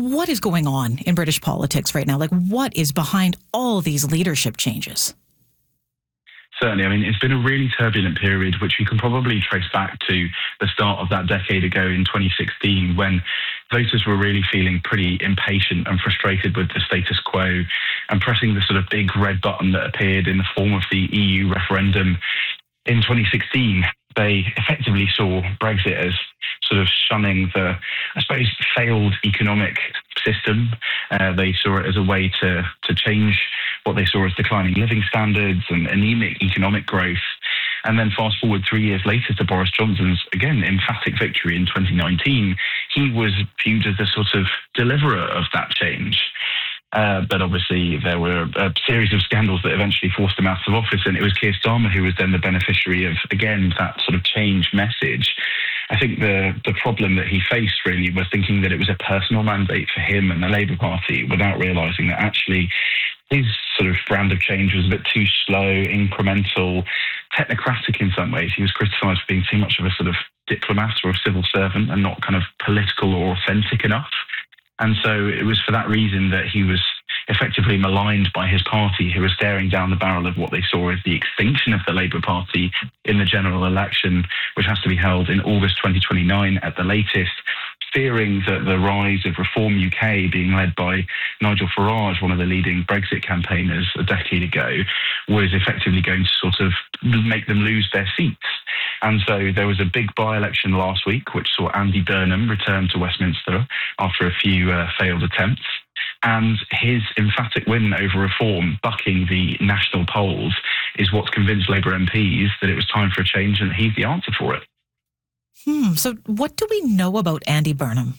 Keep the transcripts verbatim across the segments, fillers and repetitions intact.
what is going on in British politics right now? Like, what is behind all these leadership changes? Certainly. I mean, it's been a really turbulent period, which we can probably trace back to the start of that decade ago in twenty sixteen, when voters were really feeling pretty impatient and frustrated with the status quo and pressing the sort of big red button that appeared in the form of the E U referendum. In twenty sixteen, they effectively saw Brexit as sort of shunning the, I suppose, failed economic system. Uh, they saw it as a way to, to change what they saw as declining living standards and anemic economic growth. And then fast forward three years later to Boris Johnson's, again, emphatic victory in twenty nineteen. He was viewed as a sort of deliverer of that change. Uh, but obviously there were a series of scandals that eventually forced him out of office, and it was Keir Starmer who was then the beneficiary of, again, that sort of change message. I think the the problem that he faced really was thinking that it was a personal mandate for him and the Labour Party, without realising that actually his sort of brand of change was a bit too slow, incremental, technocratic in some ways. He was criticised for being too much of a sort of diplomat or a civil servant and not kind of political or authentic enough. And so it was for that reason that he was effectively maligned by his party, who was staring down the barrel of what they saw as the extinction of the Labour Party in the general election, which has to be held in August twenty twenty-nine at the latest, fearing that the rise of Reform U K, being led by Nigel Farage, one of the leading Brexit campaigners a decade ago, was effectively going to sort of make them lose their seats. And so there was a big by-election last week, which saw Andy Burnham return to Westminster after a few uh, failed attempts. And his emphatic win over Reform, bucking the national polls, is what's convinced Labour M Ps that it was time for a change and he's the answer for it. Hmm. So what do we know about Andy Burnham?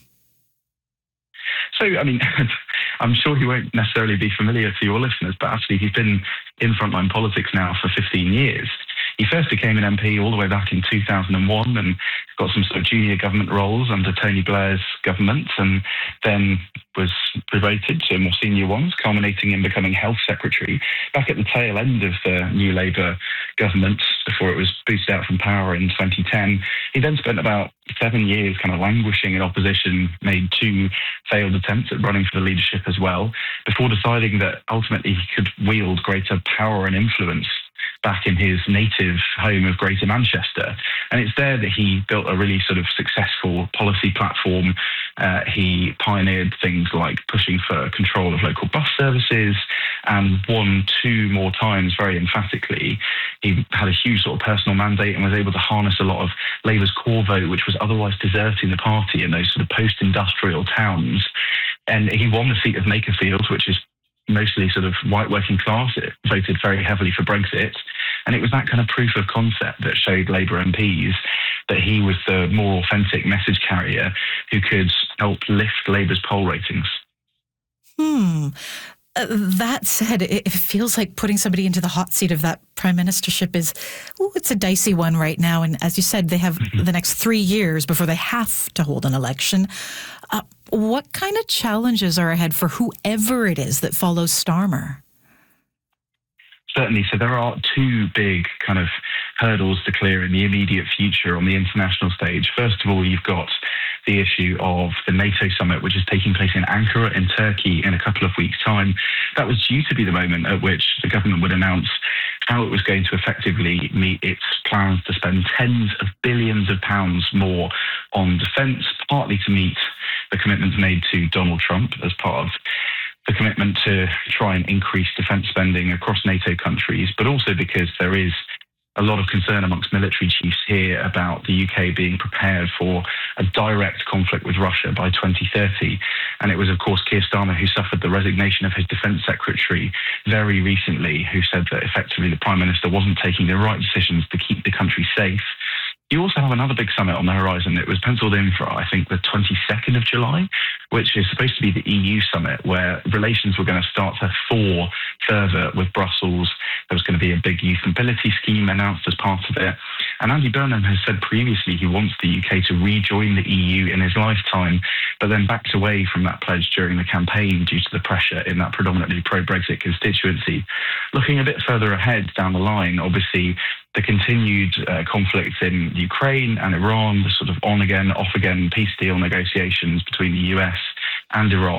So, I mean, I'm sure he won't necessarily be familiar to your listeners, but actually he's been in frontline politics now for fifteen years. He first became an M P all the way back in two thousand one and got some sort of junior government roles under Tony Blair's government, and then was promoted to more senior ones, culminating in becoming Health Secretary back at the tail end of the new Labour government before it was boosted out from power in twenty ten. He then spent about seven years kind of languishing in opposition, made two failed attempts at running for the leadership as well, before deciding that ultimately he could wield greater power and influence back in his native home of Greater Manchester. And it's there that he built a really sort of successful policy platform. Uh, he pioneered things like pushing for control of local bus services, and won two more times very emphatically. He had a huge sort of personal mandate and was able to harness a lot of Labour's core vote, which was otherwise deserting the party in those sort of post-industrial towns. And he won the seat of Makerfield, which is mostly sort of white working class. It voted very heavily for Brexit. And it was that kind of proof of concept that showed Labour M Ps that he was the more authentic message carrier who could help lift Labour's poll ratings. Hmm. Uh, that said, it, it feels like putting somebody into the hot seat of that prime ministership is, ooh, it's a dicey one right now. And as you said, they have mm-hmm. the next three years before they have to hold an election. Uh, what kind of challenges are ahead for whoever it is that follows Starmer? Certainly. So there are two big kind of hurdles to clear in the immediate future on the international stage. First of all, you've got the issue of the NATO summit, which is taking place in Ankara in Turkey in a couple of weeks' time. That was due to be the moment at which the government would announce how it was going to effectively meet its plans to spend tens of billions of pounds more on defence, partly to meet the commitments made to Donald Trump as part of the commitment to try and increase defence spending across NATO countries, but also because there is a lot of concern amongst military chiefs here about the U K being prepared for a direct conflict with Russia by twenty thirty. And it was, of course, Keir Starmer who suffered the resignation of his defence secretary very recently, who said that effectively the Prime Minister wasn't taking the right decisions to keep the country safe. You also have another big summit on the horizon. It was penciled in for, I think, the twenty-second of July, which is supposed to be the E U summit, where relations were going to start to thaw further with Brussels. There was going to be a big youth mobility scheme announced as part of it. And Andy Burnham has said previously he wants the U K to rejoin the E U in his lifetime, but then backed away from that pledge during the campaign due to the pressure in that predominantly pro-Brexit constituency. Looking a bit further ahead down the line, obviously, the continued uh, conflicts in Ukraine and Iran, the sort of on-again, off-again peace deal negotiations between the U S and Iran,